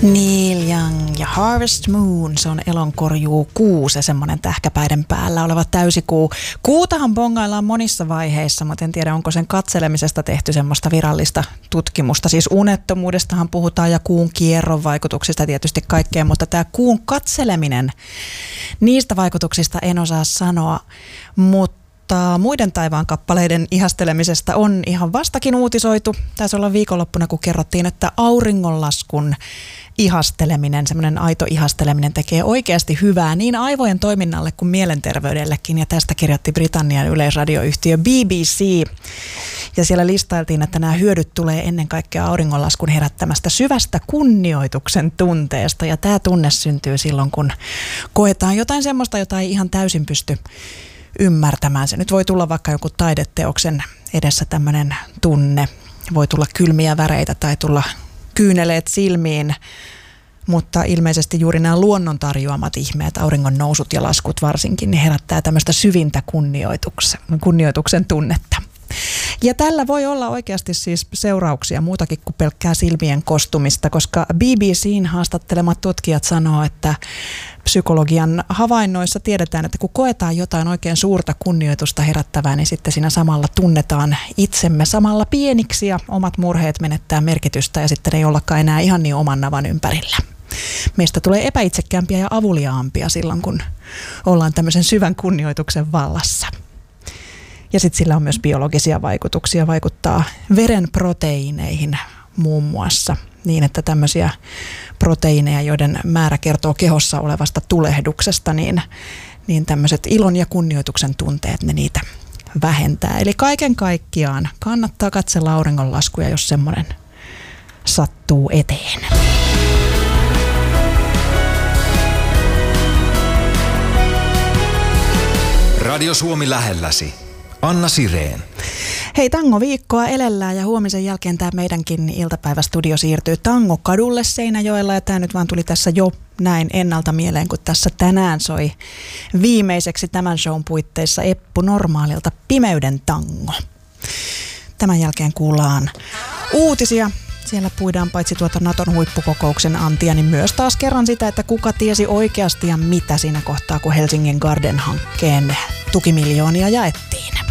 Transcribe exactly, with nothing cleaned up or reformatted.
Neil Young ja Harvest Moon, se on elonkorjuu kuu, se semmoinen tähkäpäiden päällä oleva täysikuu. Kuutahan bongaillaan monissa vaiheissa, mutta en tiedä, onko sen katselemisesta tehty semmoista virallista tutkimusta. Siis unettomuudestahan puhutaan ja kuun kierron vaikutuksista tietysti kaikkeen, mutta tämä kuun katseleminen, niistä vaikutuksista en osaa sanoa, mutta muiden taivaan kappaleiden ihastelemisesta on ihan vastakin uutisoitu. Taisi olla viikonloppuna, kun kerrottiin, että auringonlaskun ihasteleminen, semmoinen aito ihasteleminen tekee oikeasti hyvää niin aivojen toiminnalle kuin mielenterveydellekin. Ja tästä kirjoitti Britannian yleisradioyhtiö B B C. Ja siellä listailtiin, että nämä hyödyt tulee ennen kaikkea auringonlaskun herättämästä syvästä kunnioituksen tunteesta. Ja tämä tunne syntyy silloin, kun koetaan jotain semmoista, jota ei ihan täysin pysty ymmärtämään. Se nyt voi tulla vaikka joku taideteoksen edessä tämmöinen tunne. Voi tulla kylmiä väreitä tai tulla kyyneleet silmiin, mutta ilmeisesti juuri nämä luonnon tarjoamat ihmeet, auringon nousut ja laskut varsinkin, niin herättää tämmöistä syvintä kunnioituksen, kunnioituksen tunnetta. Ja tällä voi olla oikeasti siis seurauksia muutakin kuin pelkkää silmien kostumista, koska B B C:n haastattelemat tutkijat sanoo, että psykologian havainnoissa tiedetään, että kun koetaan jotain oikein suurta kunnioitusta herättävää, niin sitten siinä samalla tunnetaan itsemme samalla pieniksi ja omat murheet menettää merkitystä ja sitten ei ollakaan enää ihan niin oman navan ympärillä. Meistä tulee epäitsekkäämpiä ja avuliaampia silloin, kun ollaan tämmöisen syvän kunnioituksen vallassa. Ja sitten sillä on myös biologisia vaikutuksia, vaikuttaa veren proteiineihin muun muassa niin, että tämmöisiä proteiineja, joiden määrä kertoo kehossa olevasta tulehduksesta, niin, niin tämmöiset ilon ja kunnioituksen tunteet, ne niitä vähentää. Eli kaiken kaikkiaan kannattaa katsella auringonlaskuja, jos semmoinen sattuu eteen. Radio Suomi lähelläsi. Anna Sireen. Hei, tango-viikkoa elellään ja huomisen jälkeen tämä meidänkin iltapäivästudio siirtyy Tangokadulle Seinäjoella. Ja tämä nyt vaan tuli tässä jo näin ennalta mieleen, kun tässä tänään soi viimeiseksi tämän shown puitteissa Eppu Normaalilta Pimeyden tango. Tämän jälkeen kuullaan uutisia. Siellä puidaan paitsi tuota Naton huippukokouksen antia, niin myös taas kerran sitä, että kuka tiesi oikeasti ja mitä siinä kohtaa, kun Helsingin Garden-hankkeen tukimiljoonia jaettiin.